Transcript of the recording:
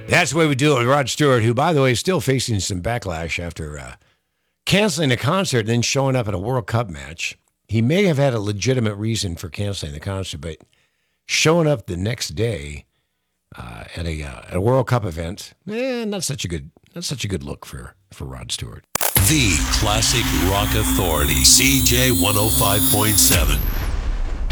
That's the way we do it with Rod Stewart, who, by the way, is still facing some backlash after canceling a concert and then showing up at a World Cup match. He may have had a legitimate reason for canceling the concert, but showing up the next day at a World Cup event, not such a good look for Rod Stewart. The Classic Rock Authority, CJ 105.7.